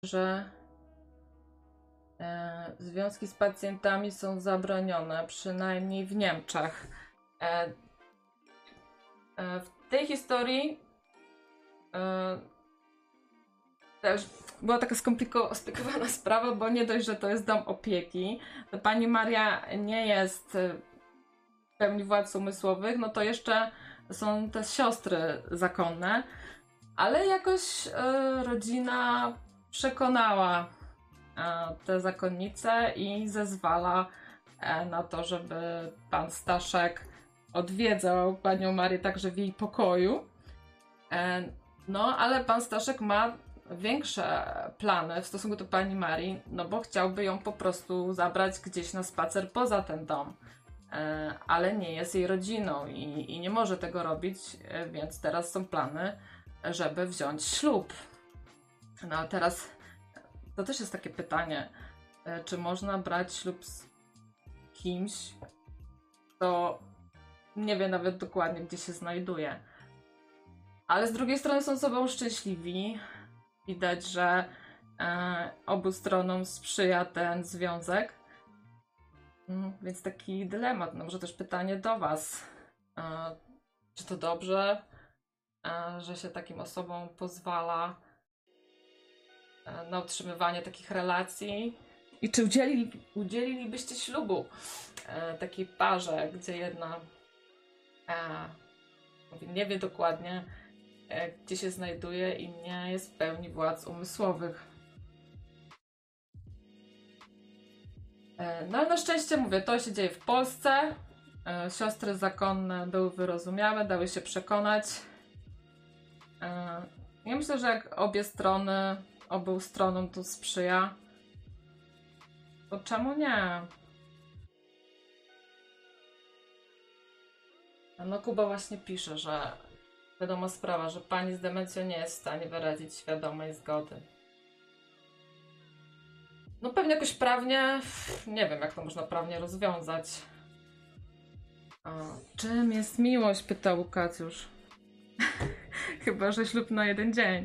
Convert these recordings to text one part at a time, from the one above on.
że związki z pacjentami są zabronione, przynajmniej w Niemczech. W tej historii też była taka skomplikowana sprawa, bo nie dość, że to jest dom opieki, to pani Maria nie jest w pełni władz umysłowych, no to jeszcze są te siostry zakonne, ale jakoś rodzina przekonała te zakonnice i zezwala na to, żeby pan Staszek odwiedzał panią Marię także w jej pokoju. No, ale pan Staszek ma większe plany w stosunku do pani Marii, no bo chciałby ją po prostu zabrać gdzieś na spacer poza ten dom. Ale nie jest jej rodziną i nie może tego robić, więc teraz są plany, żeby wziąć ślub. No a teraz to też jest takie pytanie, czy można brać ślub z kimś, kto nie wie nawet dokładnie, gdzie się znajduje. Ale z drugiej strony są sobą szczęśliwi. Widać, że obu stronom sprzyja ten związek. Więc taki dylemat. No może też pytanie do was. Czy to dobrze, że się takim osobom pozwala na utrzymywanie takich relacji? I czy udzielilibyście ślubu takiej parze, gdzie jedna nie wie dokładnie, gdzie się znajduje i nie jest w pełni władz umysłowych? No ale na szczęście, mówię, to się dzieje w Polsce. Siostry zakonne były wyrozumiałe, dały się przekonać. Ja myślę, że jak obu stronom to sprzyja, to czemu nie? No Kuba właśnie pisze, że wiadoma sprawa, że pani z demencją nie jest w stanie wyrazić świadomej zgody. No pewnie jakoś prawnie, nie wiem jak to można prawnie rozwiązać. Czym jest miłość? Pytał Łukacjusz. Chyba, że ślub na jeden dzień.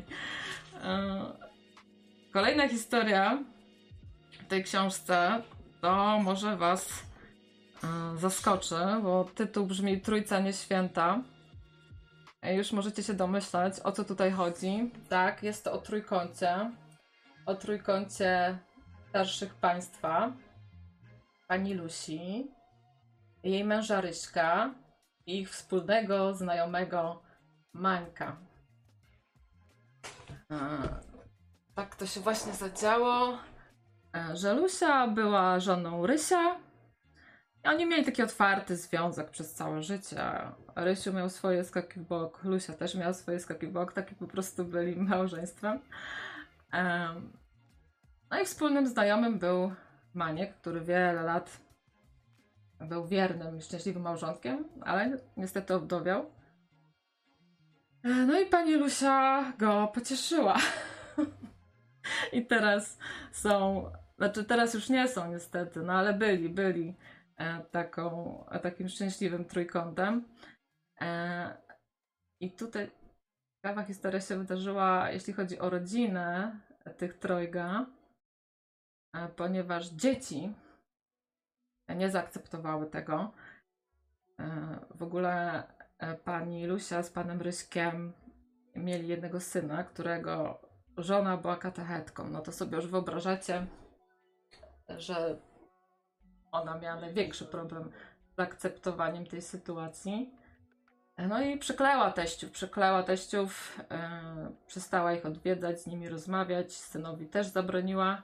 Kolejna historia w tej książce to może was zaskoczy, bo tytuł brzmi Trójca Nieświęta. Już możecie się domyślać, o co tutaj chodzi. Tak, jest to o trójkącie. O trójkącie starszych państwa. Pani Lusi, jej męża Ryśka i ich wspólnego znajomego Mańka. Tak to się właśnie zadziało, że Lusia była żoną Rysia. I oni mieli taki otwarty związek przez całe życie. Rysiu miał swoje skoki w bok, Lusia też miała swoje skoki w bok, taki po prostu byli małżeństwem. No i wspólnym znajomym był Maniek, który wiele lat był wiernym i szczęśliwym małżonkiem, ale niestety ovdowiał. No i pani Lusia go pocieszyła. I teraz teraz już nie są niestety, no ale byli takim szczęśliwym trójkątem. I tutaj ciekawa historia się wydarzyła, jeśli chodzi o rodzinę tych trojga, ponieważ dzieci nie zaakceptowały tego. W ogóle pani Lusia z panem Ryśkiem mieli jednego syna, którego żona była katechetką. No to sobie już wyobrażacie, że ona miała największy problem z akceptowaniem tej sytuacji. No i przykleła teściów, przestała ich odwiedzać, z nimi rozmawiać, synowi też zabroniła.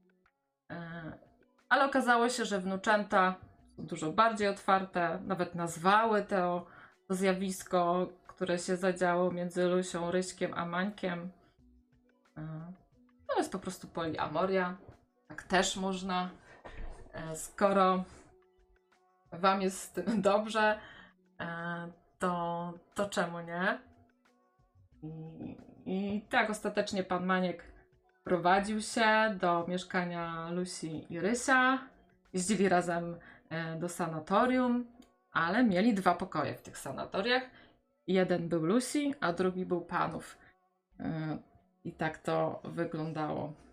Ale okazało się, że wnuczęta są dużo bardziej otwarte, nawet nazwały to zjawisko, które się zadziało między Lusią, Ryśkiem a Mańkiem. To jest po prostu poliamoria. Tak też można. Skoro wam jest z tym dobrze, to czemu nie? I tak ostatecznie pan Maniek prowadził się do mieszkania Lusi i Rysia. Jeździli razem do sanatorium, ale mieli 2 pokoje w tych sanatoriach. Jeden był Lusi, a drugi był panów. I tak to wyglądało.